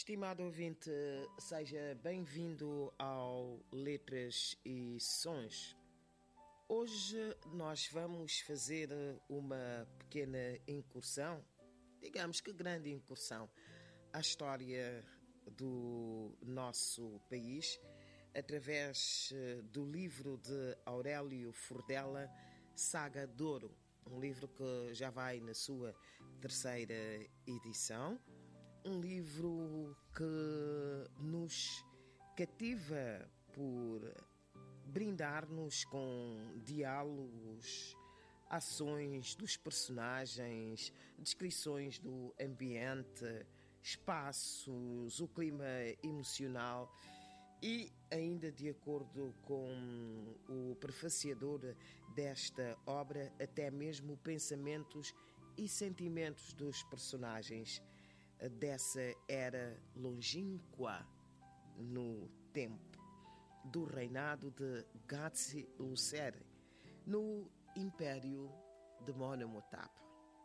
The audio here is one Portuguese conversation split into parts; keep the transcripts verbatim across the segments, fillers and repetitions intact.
Estimado ouvinte, seja bem-vindo ao Letras e Sons. Hoje nós vamos fazer uma pequena incursão, digamos que grande incursão, à história do nosso país, através do livro de Aurélio Furdela, Saga de Ouro, um livro que já vai na sua terceira edição. Um livro que nos cativa por brindar-nos com diálogos, ações dos personagens, descrições do ambiente, espaços, o clima emocional e, ainda de acordo com o prefaciador desta obra, até mesmo pensamentos e sentimentos dos personagens dessa era longínqua no tempo do reinado de Gatsi-Lucere no Império de Monomotapa.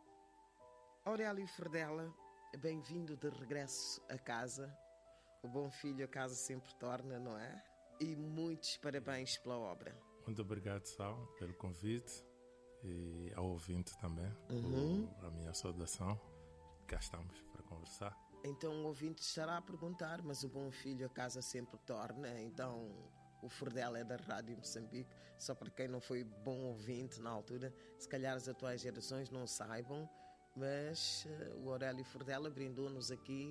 Aurélio Furdela, bem-vindo de regresso a casa. O bom filho a casa sempre torna, não é? E muitos parabéns pela obra. Muito obrigado, Sal, pelo convite e ao ouvinte também, uhum. por a minha saudação. Cá estamos para conversar. Então o ouvinte estará a perguntar, mas o bom filho a casa sempre torna, então o Furdela é da Rádio Moçambique, só para quem não foi bom ouvinte na altura, se calhar as atuais gerações não saibam, mas uh, o Aurélio Furdela brindou-nos aqui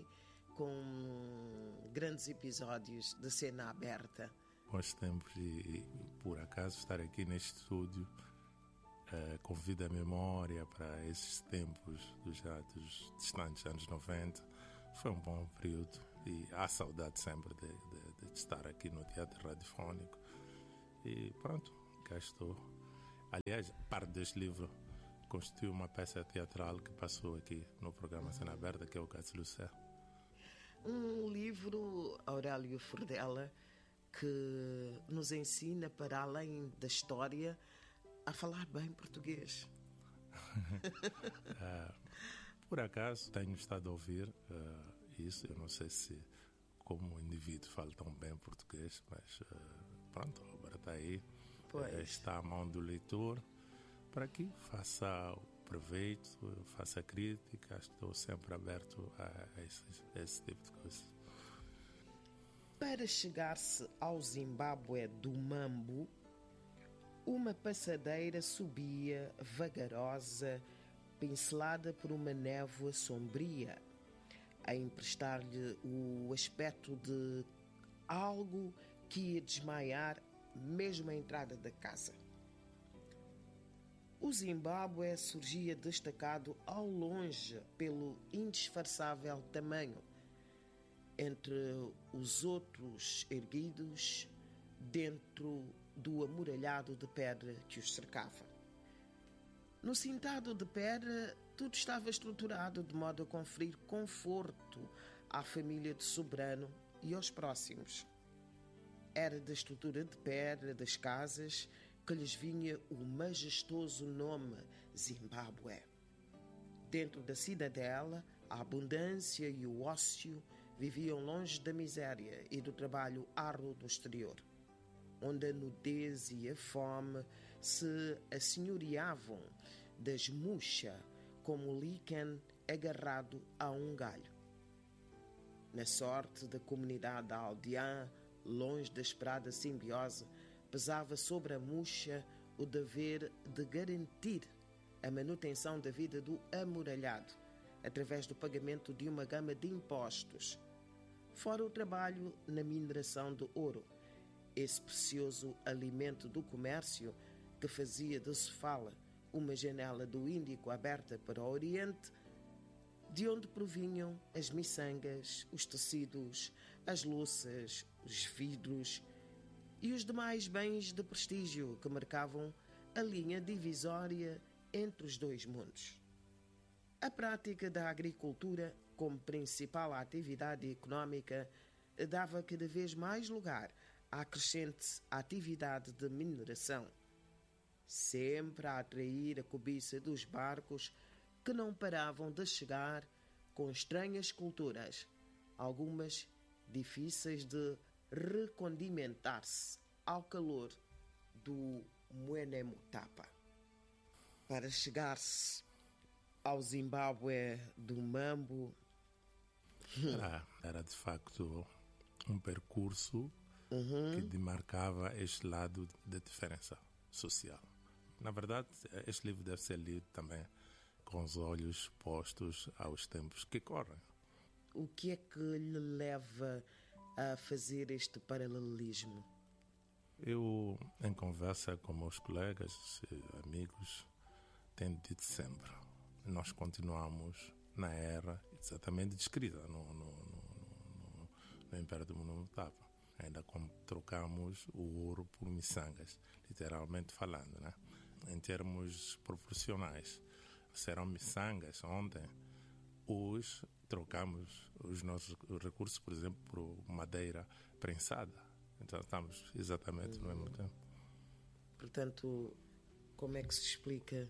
com grandes episódios de cena aberta. Bons tempos e, e por acaso estar aqui neste estúdio Uh, convida a memória para esses tempos dos, já, dos distantes anos noventa. Foi um bom período e há saudade sempre de, de, de estar aqui no teatro radiofónico. E pronto, cá estou. Aliás, parte deste livro constitui uma peça teatral que passou aqui no programa Cena Aberta, que é o Gatsi-Lucere. Um livro, Aurélio Furdela, que nos ensina, para além da história, a falar bem português. uh, por acaso tenho estado a ouvir uh, isso. Eu não sei se como indivíduo falo tão bem português, mas uh, pronto, a obra está aí, uh, está à mão do leitor para que faça o proveito, faça a crítica. Estou sempre aberto a, a, esse, a esse tipo de coisa. Para chegar-se ao Zimbábue do Mambo, uma passadeira subia vagarosa, pincelada por uma névoa sombria, a emprestar-lhe o aspecto de algo que ia desmaiar mesmo à entrada da casa. O Zimbábue surgia destacado ao longe pelo indisfarçável tamanho, entre os outros erguidos, dentro do amuralhado de pedra que os cercava. No cintado de pedra, tudo estava estruturado de modo a conferir conforto à família de soberano e aos próximos. Era da estrutura de pedra das casas que lhes vinha o majestoso nome Zimbábue. Dentro da cidadela, a abundância e o ócio viviam longe da miséria e do trabalho árduo do exterior, onde a nudez e a fome se assenhoreavam das murcha como o líquen agarrado a um galho. Na sorte da comunidade da aldeã, longe da esperada simbiose, pesava sobre a murcha o dever de garantir a manutenção da vida do amuralhado, através do pagamento de uma gama de impostos, fora o trabalho na mineração de ouro, esse precioso alimento do comércio que fazia de Sofala uma janela do Índico aberta para o Oriente, de onde provinham as miçangas, os tecidos, as louças, os vidros e os demais bens de prestígio que marcavam a linha divisória entre os dois mundos. A prática da agricultura, como principal atividade económica, dava cada vez mais lugar à crescente atividade de mineração, sempre a atrair a cobiça dos barcos que não paravam de chegar com estranhas culturas, algumas difíceis de recondimentar-se ao calor do Mwene Mutapa. Para chegar-se ao Zimbábue do Mambo, Era, era de facto um percurso uhum. que demarcava este lado da diferença social. Na verdade, este livro deve ser lido também com os olhos postos aos tempos que correm. O que é que lhe leva a fazer este paralelismo? Eu, em conversa com meus colegas e amigos, tenho dito sempre, nós continuamos na era exatamente descrita no, no, no, no, no Império do Mutapa. Ainda como trocamos o ouro por miçangas, literalmente falando, né? Em termos proporcionais. Serão miçangas ontem, hoje trocamos os nossos recursos, por exemplo, por madeira prensada. Então estamos exatamente no mesmo tempo. Portanto, como é que se explica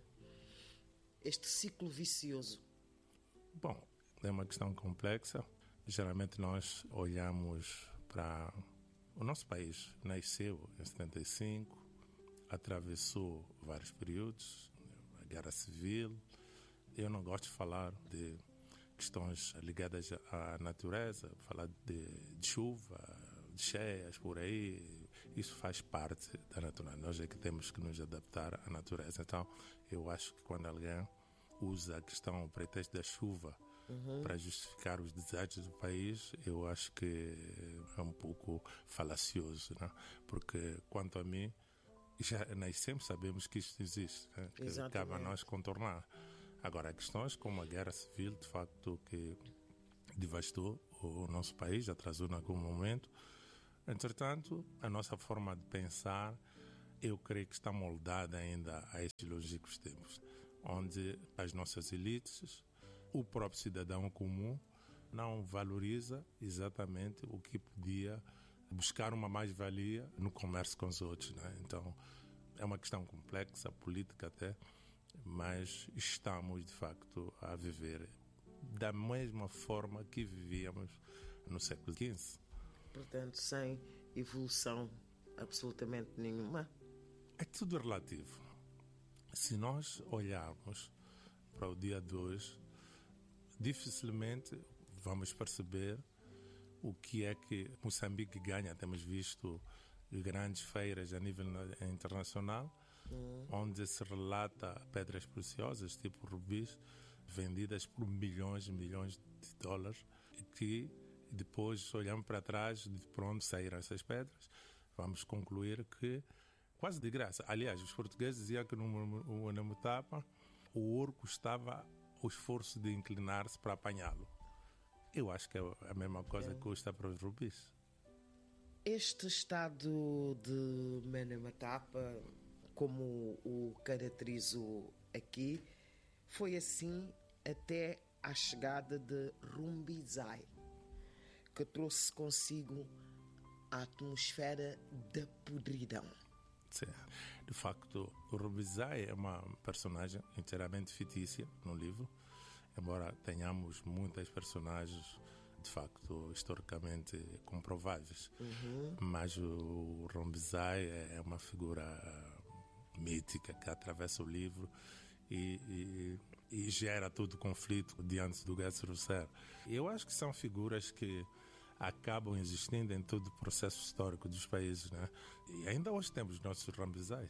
este ciclo vicioso? Bom, é uma questão complexa. Geralmente nós olhamos para o nosso país. Nasceu em setenta e cinco, atravessou vários períodos, a Guerra Civil. Eu não gosto de falar de questões ligadas à natureza, falar de, de chuva, de cheias, por aí. Isso faz parte da natureza. Nós é que temos que nos adaptar à natureza. Então, eu acho que quando alguém usa a questão, o pretexto da chuva, uhum. para justificar os desastres do país, eu acho que é um pouco falacioso, né? Porque, quanto a mim, já nós sempre sabemos que isto existe, né? Que cabe a nós contornar. Agora, questões como a Guerra Civil, de facto, que devastou o nosso país, atrasou em algum momento. Entretanto, a nossa forma de pensar, eu creio que está moldada ainda a estes longínquos tempos, onde as nossas elites, o próprio cidadão comum, não valoriza exatamente o que podia buscar uma mais-valia no comércio com os outros, né? Então, é uma questão complexa, política até, mas estamos, de facto, a viver da mesma forma que vivíamos no século quinze. Portanto, sem evolução absolutamente nenhuma. É tudo relativo. Se nós olharmos para o dia de hoje, dificilmente vamos perceber o que é que Moçambique ganha. Temos visto grandes feiras a nível internacional, hum. onde se relata pedras preciosas, tipo rubis, vendidas por milhões e milhões de dólares, e que depois, olhando para trás de onde saíram essas pedras, vamos concluir que quase de graça. Aliás, os portugueses diziam que no Mutapa o ouro custava o esforço de inclinar-se para apanhá-lo. Eu acho que é a mesma coisa que custa para os rubis. Este estado de Mwene Mutapa, como o caracterizo aqui, foi assim até à chegada de Rumbizai, que trouxe consigo a atmosfera da podridão. Sim. De facto, o Rumbizai é uma personagem inteiramente fictícia no livro, embora tenhamos muitas personagens de facto historicamente comprováveis. Uhum. Mas o Rumbizai é uma figura mítica que atravessa o livro e, e, e gera todo o conflito diante do Getser. Eu acho que são figuras que acabam existindo em todo o processo histórico dos países, né? E ainda hoje temos nossos Rumbizais.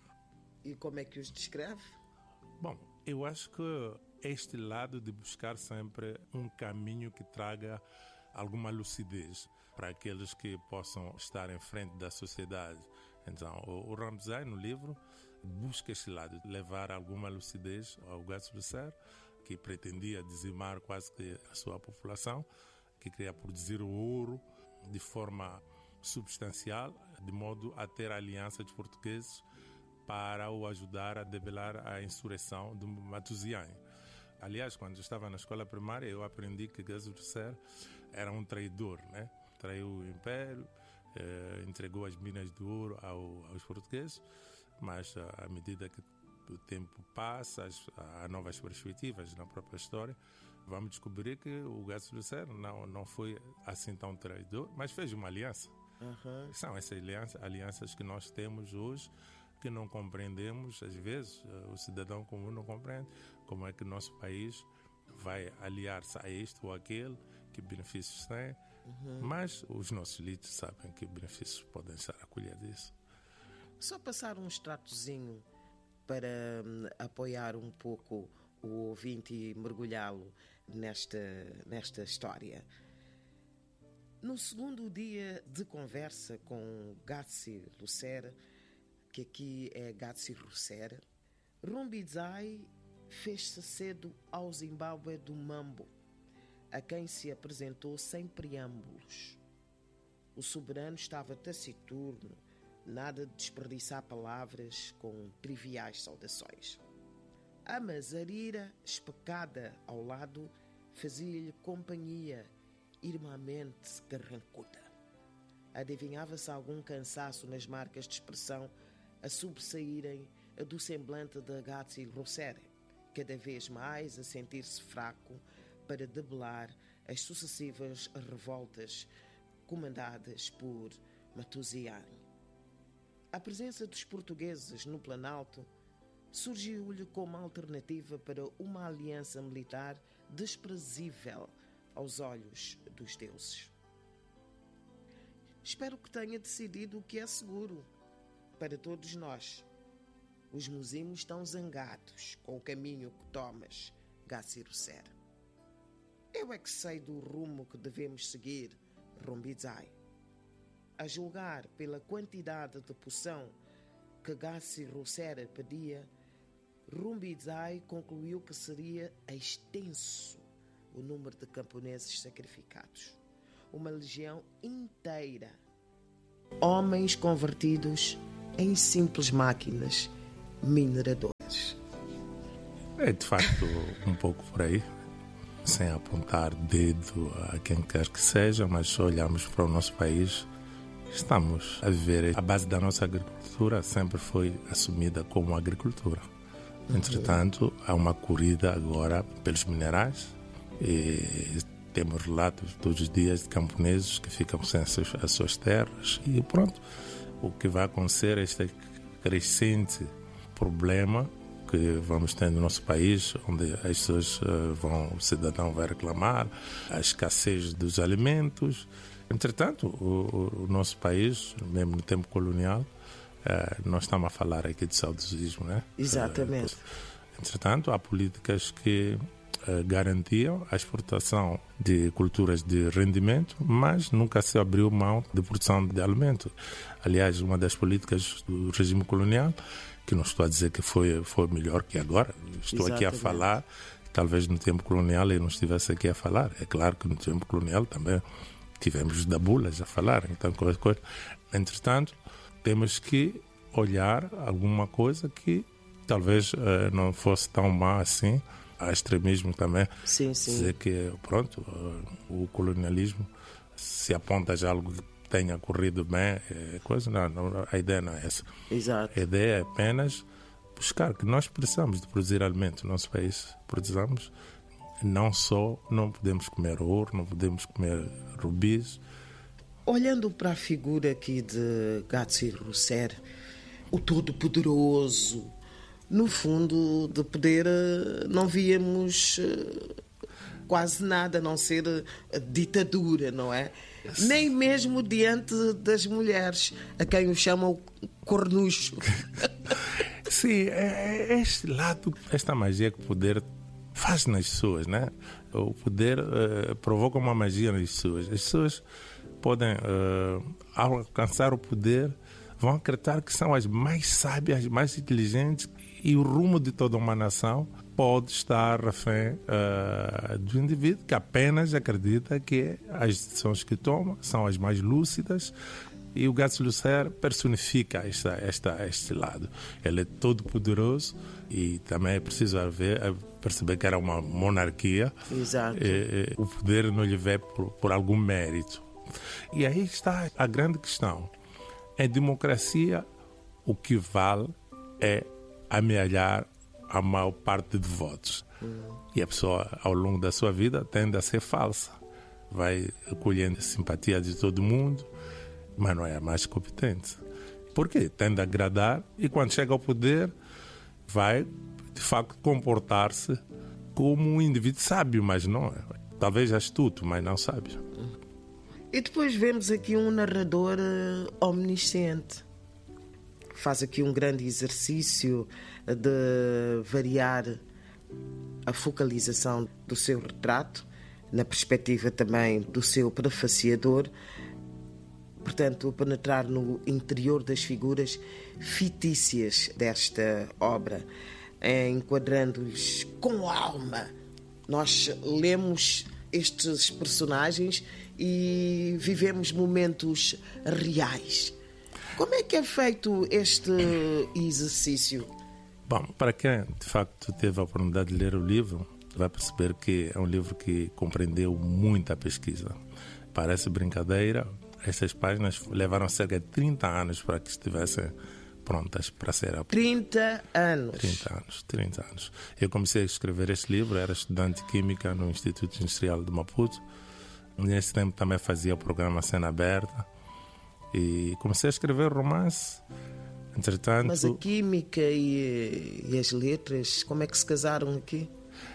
E como é que os descreve? Bom, eu acho que este lado de buscar sempre um caminho que traga alguma lucidez para aqueles que possam estar em frente da sociedade. Então, o, o Rumbizai, no livro, busca este lado, de levar alguma lucidez ao Getser, que pretendia dizimar quase que a sua população, que queria produzir o ouro de forma substancial, de modo a ter a aliança dos portugueses para o ajudar a debelar a insurreição do Matuziane. Aliás, quando eu estava na escola primária, eu aprendi que Getser era um traidor, né? Traiu o Império, eh, entregou as minas de ouro ao, aos portugueses, mas à medida que o tempo passa, as, há novas perspectivas na própria história, Vamos descobrir que o Gácio Lucero não, não foi assim tão traidor, mas fez uma aliança. Uhum. São essas alianças, alianças que nós temos hoje, que não compreendemos, às vezes, o cidadão comum não compreende como é que o nosso país vai aliar-se a este ou aquele, que benefícios tem, uhum. mas os nossos líderes sabem que benefícios podem estar a colher disso. Só passar um extratozinho para hum, apoiar um pouco o ouvinte e mergulhá-lo nesta, nesta história. No segundo dia de conversa com Gatsi Lucero, que aqui é Gatsi Lucero, Rumbidzai fez-se cedo ao Zimbábue do Mambo, a quem se apresentou sem preâmbulos. O soberano estava taciturno, nada de desperdiçar palavras com triviais saudações. A Mazarira, especada ao lado, fazia-lhe companhia, irmãmente carrancuda. Adivinhava-se algum cansaço nas marcas de expressão a sobressaírem do semblante de Gatsi Lucero, cada vez mais a sentir-se fraco para debelar as sucessivas revoltas comandadas por Matuziane. A presença dos portugueses no Planalto surgiu-lhe como alternativa para uma aliança militar desprezível aos olhos dos deuses. Espero que tenha decidido o que é seguro para todos nós. Os musimos estão zangados com o caminho que tomas, Gatsi Lucero. Eu é que sei do rumo que devemos seguir, Rumbidzai. A julgar pela quantidade de poção que Gatsi Lucero pedia, Rumbidzai concluiu que seria extenso o número de camponeses sacrificados. Uma legião inteira. Homens convertidos em simples máquinas mineradoras. É de facto um pouco por aí, sem apontar dedo a quem quer que seja, mas se olharmos para o nosso país, estamos a viver. A base da nossa agricultura sempre foi assumida como agricultura. Entretanto, há uma corrida agora pelos minerais e temos relatos todos os dias de camponeses que ficam sem as suas, as suas terras e pronto. O que vai acontecer é este crescente problema que vamos ter no nosso país, onde as pessoas vão, o cidadão vai reclamar a escassez dos alimentos. Entretanto, o, o nosso país, mesmo no tempo colonial, Uh, nós estamos a falar aqui de saudosismo, né? Exatamente. Uh, entretanto, há políticas que uh, garantiam a exportação de culturas de rendimento, mas nunca se abriu mão de produção de alimento. Aliás, uma das políticas do regime colonial, que não estou a dizer que foi, foi melhor que agora, estou Exatamente. Aqui a falar, talvez no tempo colonial eu não estivesse aqui a falar. É claro que no tempo colonial também tivemos da bulas a falar, então coisa, coisa. Entretanto, temos que olhar alguma coisa que talvez uh, não fosse tão má assim. Há extremismo também. Sim, sim. Dizer que, pronto, uh, o colonialismo se aponta já algo que tenha corrido bem, é coisa, não, não, a ideia não é essa. Exato. A ideia é apenas buscar que nós precisamos de produzir alimento no nosso país. Precisamos, não só, não podemos comer ouro, não podemos comer rubis. Olhando para a figura aqui de Gatsi Lucero, o todo-poderoso, no fundo, de poder, não víamos quase nada, a não ser a ditadura, não é? Nem mesmo diante das mulheres, a quem o chamam cornucho. Sim, é, é este lado, esta magia que o poder faz nas pessoas, né? O poder uh, provoca uma magia nas pessoas. As pessoas podem, uh, ao alcançar o poder, vão acreditar que são as mais sábias, as mais inteligentes, e o rumo de toda uma nação pode estar refém uh, do indivíduo que apenas acredita que as decisões que toma são as mais lúcidas, e o Gatsi Lucero personifica esta, esta, este lado. Ele é todo poderoso e também é preciso ver, perceber que era uma monarquia. Exato. E, e, o poder não lhe veio por, por algum mérito. E aí está a grande questão. Em democracia, o que vale é amealhar a maior parte de votos. Hum. E a pessoa, ao longo da sua vida, tende a ser falsa. Vai colhendo a simpatia de todo mundo, mas não é a mais competente. Por quê? Tende a agradar e quando chega ao poder vai, de facto, comportar-se como um indivíduo sábio, mas não é. Talvez astuto, mas não sábio. E depois vemos aqui um narrador uh, omnisciente. Faz aqui um grande exercício de variar a focalização do seu retrato, na perspectiva também do seu prefaciador. Portanto, penetrar no interior das figuras fictícias desta obra, enquadrando-os com alma. Nós lemos estes personagens e vivemos momentos reais. Como é que é feito este exercício? Bom, para quem de facto teve a oportunidade de ler o livro, vai perceber que é um livro que compreendeu muita pesquisa. Parece brincadeira, estas páginas levaram cerca de trinta anos para que estivessem prontas para ser aplicadas. trinta anos? trinta anos, trinta anos. Eu comecei a escrever este livro, era estudante de Química no Instituto Industrial de Maputo. Nesse tempo também fazia o programa Cena Aberta e comecei a escrever romance. Entretanto, mas a Química e, e as letras, como é que se casaram aqui?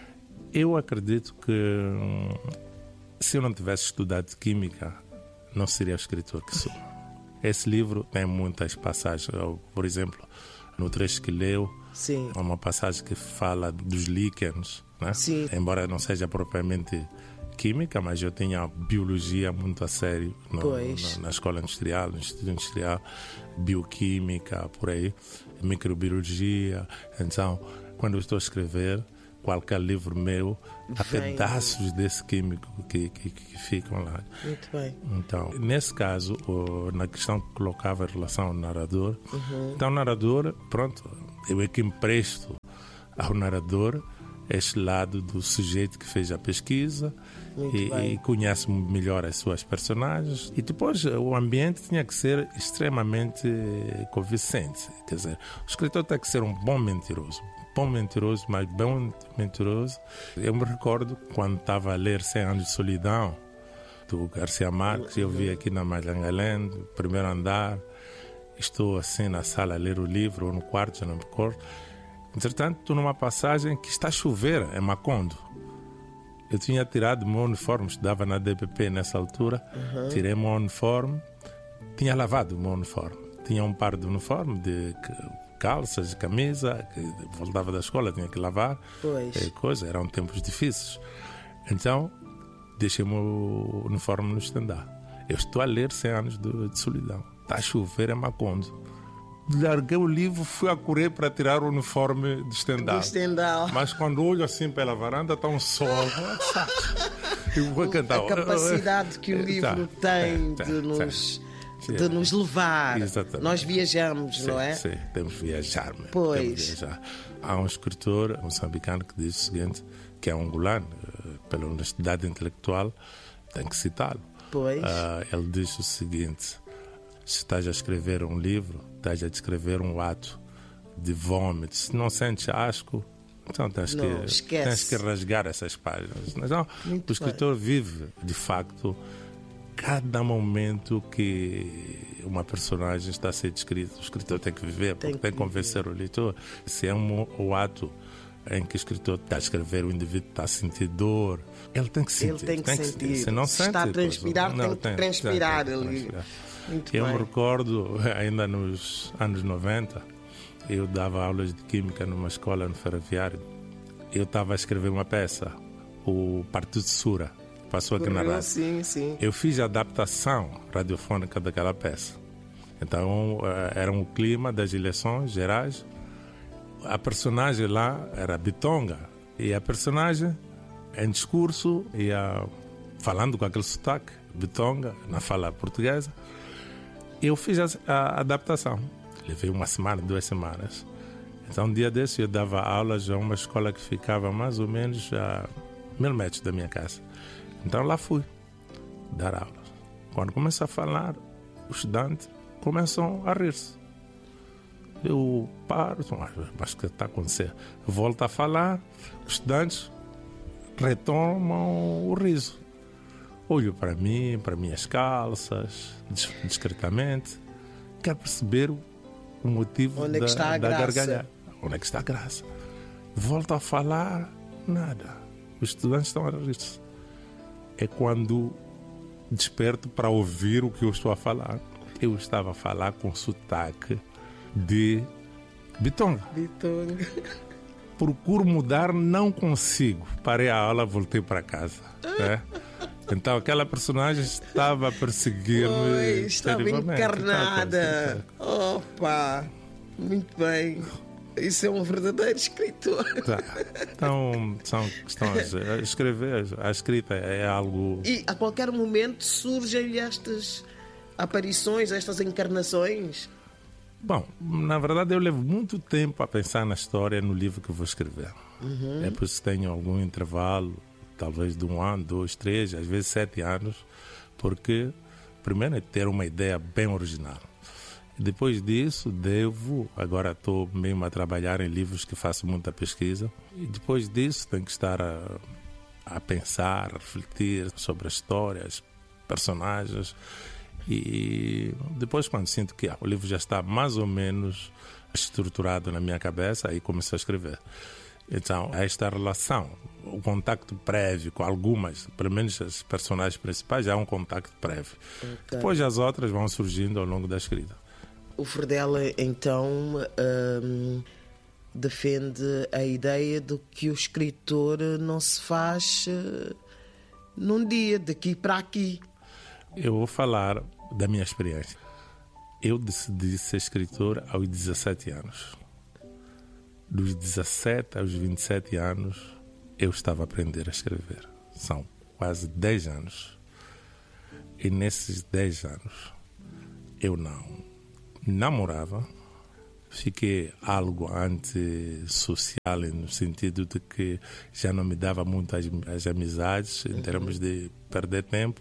Eu acredito que se eu não tivesse estudado Química, não seria o escritor que sou. Esse livro tem muitas passagens. Por exemplo, no trecho que leu, sim, há uma passagem que fala dos líquens, né? Sim. Embora não seja propriamente Química, mas eu tinha biologia muito a sério no, pois. Na, na escola industrial, no Instituto Industrial, bioquímica, por aí, microbiologia. Então, quando eu estou a escrever qualquer livro meu, há Vem. pedaços desse químico que, que, que ficam lá. Muito bem. Então, nesse caso, na questão que colocava em relação ao narrador, uhum. então o narrador, pronto, eu é que empresto ao narrador este lado do sujeito que fez a pesquisa e, e conhece melhor as suas personagens. E depois o ambiente tinha que ser extremamente convincente. Quer dizer, o escritor tem que ser um bom mentiroso. Bom mentiroso, mas bom mentiroso. Eu me recordo quando estava a ler Cem Anos de Solidão, do Garcia Marques, eu vi aqui na Malangalém, primeiro andar, estou assim na sala a ler o livro, ou no quarto, já não me recordo. Entretanto, estou numa passagem que está a chover em Macondo. Eu tinha tirado o meu uniforme, estudava na D P P nessa altura, uhum. tirei o meu uniforme, tinha lavado o meu uniforme. Tinha um par de uniforme, de calças, de camisa, que voltava da escola, tinha que lavar. Pois. Coisa, eram tempos difíceis. Então, deixei o meu uniforme no estendal. Eu estou a ler Cem Anos de, de Solidão. Está a chover em Macondo. Larguei o livro, fui a correr para tirar o uniforme de estendal. De estendal. Mas quando olho assim pela varanda, está um sol. Eu vou cantar. A capacidade que o livro tá, tem tá, de, nos, tá. de nos levar. Exatamente. Nós viajamos, sim, não é? Sim, temos que viajar. Mesmo. Pois. Temos viajar. Há um escritor moçambicano que diz o seguinte, que é um angolano, pela honestidade intelectual, tem que citá-lo. Pois. Uh, ele diz o seguinte: se estás a escrever um livro, estás a descrever um ato de vômito. Se não sentes asco, então tens, não, que, tens que rasgar essas páginas. Então, o escritor bem. vive, de facto, cada momento que uma personagem está a ser descrita. O escritor tem que viver, porque tem que, tem que convencer o leitor. Se é um, um ato em que o escritor está a escrever, o indivíduo está a sentir dor, ele tem que sentir. Ele tem que, tem que sentir. sentir. Se não Se sente, está a transpirar, não, tem que tem, transpirar. Tem, tem, ali. transpirar. Muito eu bem. me recordo, ainda nos anos noventa, eu dava aulas de Química numa escola no Ferroviário. Eu estava a escrever uma peça, o Partido de Sura, passou aqui na rádio. Sim, sim. Eu fiz a adaptação radiofônica daquela peça. Então, era um clima das eleições gerais. A personagem lá era Bitonga. E a personagem, em discurso, ia falando com aquele sotaque, Bitonga, na fala portuguesa. Eu fiz a, a adaptação. Levei uma semana, duas semanas. Então, um dia desse, eu dava aulas a uma escola que ficava mais ou menos a mil metros da minha casa. Então, lá fui dar aulas. Quando começo a falar, os estudantes começam a rir-se. Eu paro, mas o que está a acontecer? Volto a falar, os estudantes retomam o riso. Olho para mim, para minhas calças, discretamente. Quero perceber o motivo Onde é que da, está a da graça? gargalhada. Onde é que está a graça? Volto a falar, nada. Os estudantes estão a rir-se. É quando desperto para ouvir o que eu estou a falar. Eu estava a falar com sotaque de Bitonga. Bitonga. Procuro mudar, não consigo. Parei a aula, voltei para casa. Né? Então aquela personagem estava a perseguir-me. Estava encarnada. Opa, muito bem. Isso é um verdadeiro escritor. Tá. Então, são questões. A escrever, a escrita é algo. E a qualquer momento surgem-lhe estas aparições, estas encarnações. Bom, na verdade eu levo muito tempo a pensar na história no livro que vou escrever. Uhum. É por isso que tenho algum intervalo, talvez de um ano, dois, três, às vezes sete anos, porque primeiro é ter uma ideia bem original. Depois disso, devo, agora estou mesmo a trabalhar em livros que faço muita pesquisa, e depois disso tenho que estar a, a pensar, a refletir sobre a história, os personagens. E depois, quando sinto que ah, o livro já está mais ou menos estruturado na minha cabeça, aí começo a escrever. Então, esta relação, o contacto prévio com algumas, pelo menos as personagens principais, já é um contacto prévio. Okay. Depois as outras vão surgindo ao longo da escrita. O Fredela, então, hum, defende a ideia de que o escritor não se faz uh, num dia, daqui para aqui. Eu vou falar da minha experiência. Eu decidi ser escritor aos dezassete anos. Dos dezassete aos vinte e sete anos, eu estava a aprender a escrever. São quase dez anos. E nesses dez anos, eu não namorava. Fiquei algo antissocial, no sentido de que já não me dava muito as, as amizades, em termos de perder tempo.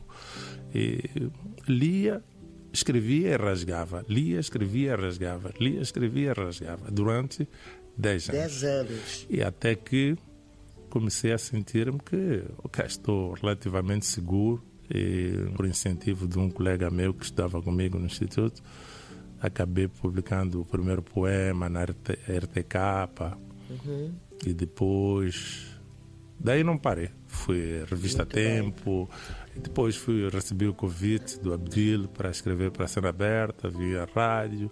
E lia, escrevia e rasgava. Lia, escrevia e rasgava. Lia, escrevia e rasgava. Durante dez anos. Dez anos. E até que comecei a sentir-me que okay, estou relativamente seguro. E por incentivo de um colega meu que estava comigo no Instituto, acabei publicando o primeiro poema na R T K. Uhum. E depois... Daí não parei. Fui à revista Muito Tempo. Bem. Depois fui, recebi o convite do Abdil para escrever para a Cena Aberta, vi a rádio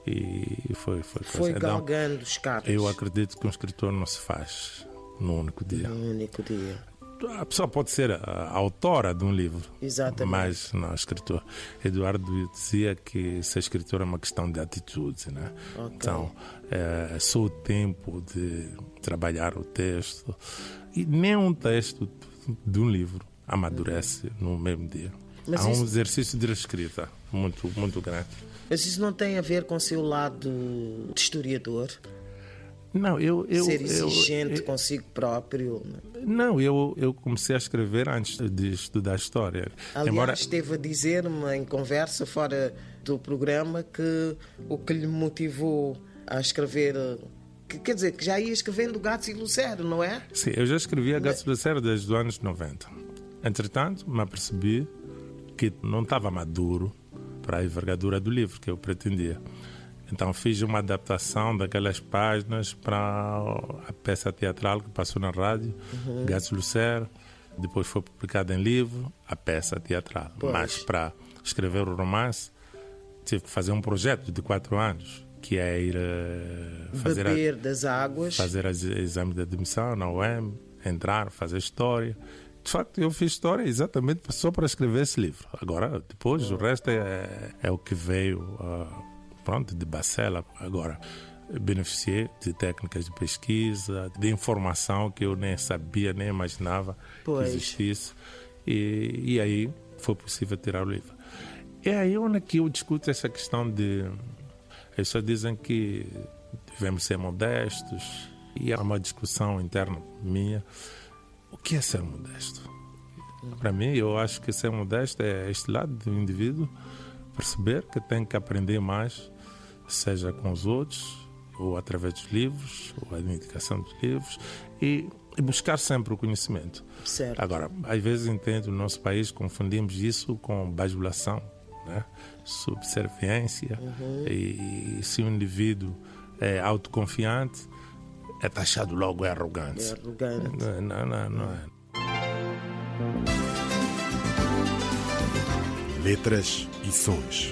e foi... Foi, foi galgando os cabos. Eu acredito que um escritor não se faz num único dia. Num único dia. A pessoa pode ser a, a autora de um livro, Exatamente. Mas não escritor. Eduardo dizia que ser escritor é uma questão de atitude, né? Okay. Então, é só o tempo de trabalhar o texto. E nem um texto de um livro amadurece uhum. no mesmo dia. Mas Há isso... um exercício de escrita muito, muito grande. Mas isso não tem a ver com o seu lado de historiador? Não, eu, eu, Ser exigente eu, eu, consigo próprio. Não, eu, eu comecei a escrever antes de estudar história. Aliás, Embora... esteve a dizer-me em conversa fora do programa que o que lhe motivou a escrever, que, quer dizer, que já ia escrevendo Gatos e Lucero, não é? Sim, eu já escrevia Gatos e Lucero desde os anos noventa. Entretanto, me apercebi que não estava maduro para a envergadura do livro que eu pretendia. Então fiz uma adaptação daquelas páginas para a peça teatral que passou na rádio, uhum. Gatos Lucero. Depois foi publicada em livro, a peça teatral. Pois. Mas para escrever o romance, tive que fazer um projeto de quatro anos, que é ir uh, fazer, Beber a, das águas. fazer as exame de admissão na U E M, entrar, fazer história. De facto, eu fiz história exatamente só para escrever esse livro. Agora, depois, uhum. o resto é, é o que veio... Uh, Pronto, de bacela. Agora, beneficiei de técnicas de pesquisa, de informação que eu nem sabia, nem imaginava pois. que existisse. E, e aí foi possível tirar o livro. É aí onde que eu discuto essa questão de... As pessoas dizem que devemos ser modestos. E é uma discussão interna minha. O que é ser modesto? Para mim, eu acho que ser modesto é este lado do indivíduo perceber que tem que aprender mais, seja com os outros, ou através dos livros, ou a indicação dos livros, e, e buscar sempre o conhecimento. Certo. Agora, às vezes entendo, no nosso país confundimos isso com bajulação, né? Subserviência, uhum. e, e se o indivíduo é autoconfiante, é taxado logo, é arrogante. É arrogante. Não, não, não é. Letras e sons.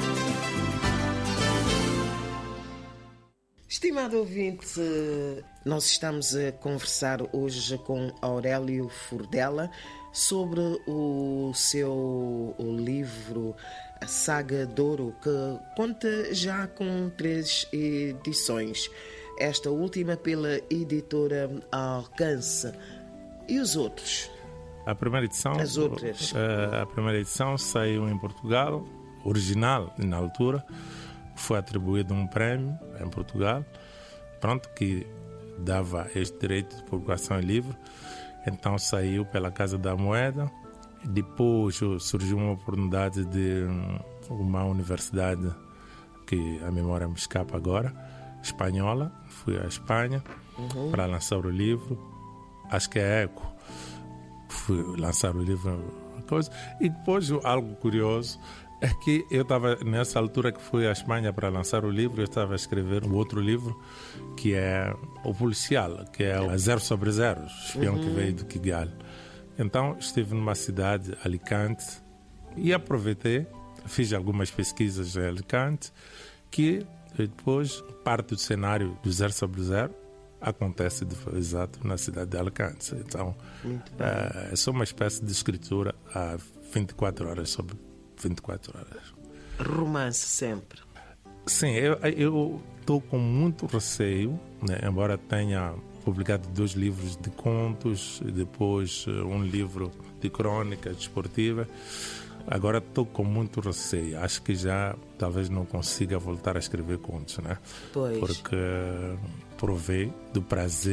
Estimado ouvinte, nós estamos a conversar hoje com Aurélio Furdela sobre o seu livro A Saga de Ouro, que conta já com três edições. Esta última pela editora Alcance. E os outros? A primeira edição, As outras. A, a primeira edição saiu em Portugal, original na altura. Foi atribuído um prémio em Portugal, pronto, que dava este direito de publicação em livro. Então saiu pela Casa da Moeda. Depois surgiu uma oportunidade de uma universidade, que a memória me escapa agora, espanhola. Fui à Espanha, uhum. para lançar o livro. Acho que é Eco. Fui lançar o livro. Coisa. E depois algo curioso é que eu estava, nessa altura que fui à Espanha para lançar o livro, eu estava a escrever um outro livro, que é o policial, que é o Zero sobre Zero, o espião uhum. que veio do Kigali. Então estive numa cidade, Alicante, e aproveitei, fiz algumas pesquisas em Alicante, que depois parte do cenário do Zero sobre Zero acontece de, exato na cidade de Alicante. Então é, é só uma espécie de escritura a vinte e quatro horas sobre vinte e quatro horas. Romance sempre. Sim, eu estou com muito receio, né? Embora tenha publicado dois livros de contos, depois um livro de crônica desportiva. Agora estou com muito receio. Acho que já talvez não consiga voltar a escrever contos, né? Pois. Porque provei do prazer